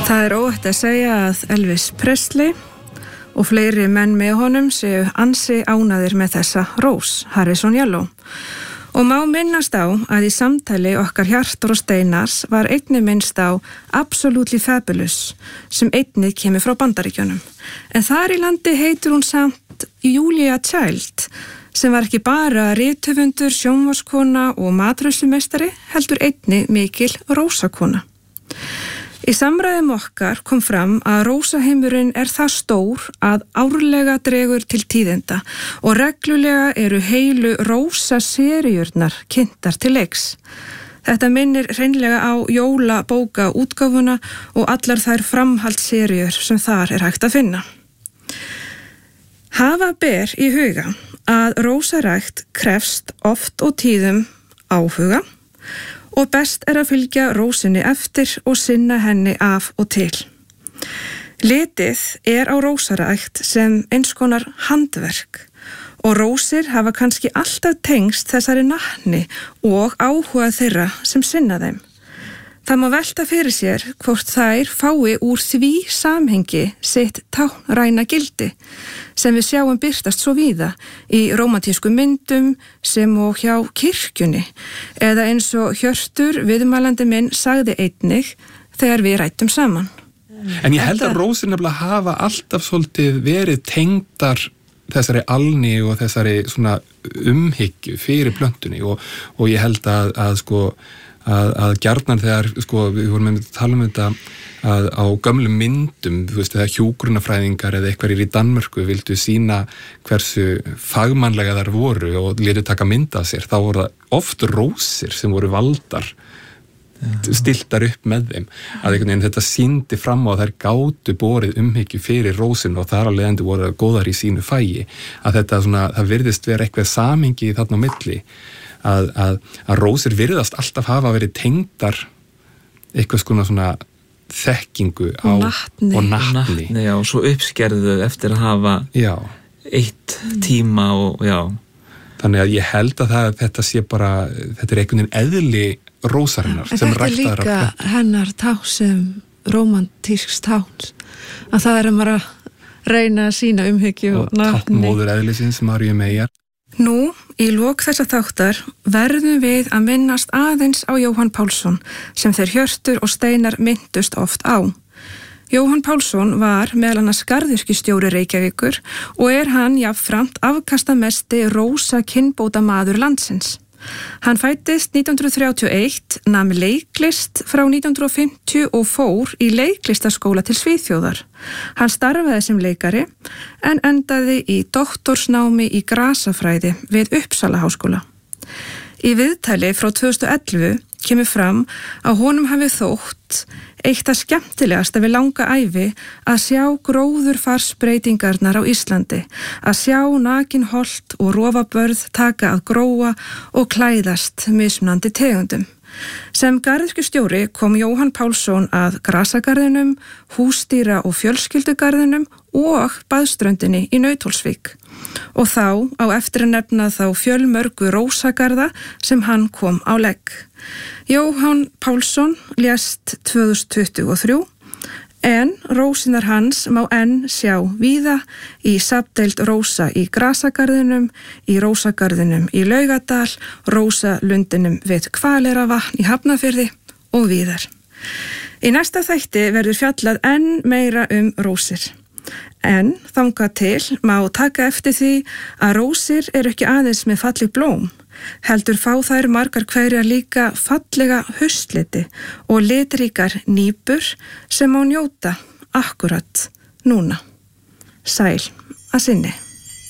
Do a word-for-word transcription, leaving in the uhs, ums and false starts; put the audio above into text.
Það er óhætt að segja að Elvis Presley og fleiri menn með honum séu ansi ánaðir með þessa rós, Harrison Yellow. Og má minnast á að í samtali okkar Hjartar og Steinars var einnig minnst á Absolutely Fabulous sem einnig kemur frá Bandaríkjunum. En þar í landi heitir hún samt Julia Child sem var ekki bara rithöfundur, sjónvarskona og matreiðslumeistari, heldur einnig mikil rósakona. Í samræðum okkar kom fram að rósaheimurinn er það stór að árlega dregur til tíðinda og reglulega eru heilu rósaseríurnar kynntar til leiks. Þetta minnir hreinlega á jólabóka útgáfuna og allar þær framhaldsseríur sem þar er hægt að finna. Hafa ber í huga að rósarækt krefst oft og tíðum áhuga og best er að fylgja rósinni eftir og sinna henni af og til. Litið er á rósarækt sem eins konar handverk og rósir hafa kannski alltaf tengst þessari natni og áhuga þeirra sem sinna þeim. Það má velta fyrir sér hvort þær fái úr því samhengi sitt táknræna gildi sem við sjáum birtast svo víða í rómantískum myndum sem og hjá kirkjunni eða eins og Hjörtur viðmælandi minn sagði einnig þegar við rættum saman. En ég held að rósir nefnilega hafa alltaf svolítið verið tengdar þessari alni og þessari svona umhyggju fyrir plöntunni og, og ég held að, að sko að, að gjarnan þegar, sko, við vorum að tala um þetta að á gömlum myndum, þú veist, þegar hjúkrunarfræðingar eða eitthvað í Danmörku vildu sína hversu fagmannlega þar voru og létu taka mynd af sér, þá voru það oft rósir sem voru valdar, stiltar upp með þeim, að einhvern veginn þetta sýndi fram á að þær gátu borið umhyggju fyrir rósin og þar að leiðandi voru góðar í sínu fæi, að þetta svona, það virðist vera eitthvað samhengi þarna á milli, að, að, að rósir virðast alltaf hafa verið tengdar eitthvað skona svona þekkingu á og natni, og natni. Já, og svo uppskerðu eftir að hafa já. eitt tíma og já. Þannig að ég held að það, þetta sé bara, þetta er einhvern veginn eðli rósarinnar en sem þetta er ræktaðar líka af hennar tákn sem rómantísks tákn að það er að maður að reyna að sína umhyggju og, og natni. táknmóður eðlisins Maríu Meyjar. Nú, í lok þessa þáttar verðum við að minnast aðeins á Jóhann Pálsson sem þeir Hjörtur og Steinar minntust oft á. Jóhann Pálsson var meðal annars garðyrkjustjóri Reykjavíkur og er hann jafnframt afkastamesti rósa kynbóta maður landsins. Hann fæddist nítján hundruð þrjátíu og eitt, nam leiklist frá nítján hundruð fimmtíu og fór í leiklistaskóla til Svíþjóðar. Hann starfaði sem leikari en endaði í doktorsnámi í grasafræði við Uppsala háskóla. Í viðtali frá tvö þúsund og ellefu kemur fram að honum hafi þótt eitt að skemmtilegasta við langa ævi að sjá gróðurfarsbreytingarnar á Íslandi, að sjá nakinholt og rofabörð taka að gróa og klæðast mismunandi tegundum. Sem garðyrkjustjóri kom Jóhann Pálsson að grasagarðinum, húsdýra- og fjölskyldugarðinum og baðströndinni í Nauthólsvík. Og þá á eftir að nefna þá fjölmörgu rósagarða sem hann kom á legg. Jóhann Pálsson lést tvö þúsund tuttugu og þrjú en rósinar hans má enn sjá víða í safndeild rósa í grasagarðinum, í rósagarðinum í Laugadal, rósalundinum við Hvaleyrarvatn í Hafnarfirði og víðar. Í næsta þætti verður fjallað enn meira um rósir. En þangað til má taka eftir því að rósir eru ekki aðeins með falleg blóm, heldur fá þær margar hverjar líka fallega haustliti og litríkar nýpur sem má njóta akkurat núna. Sæl að sinni.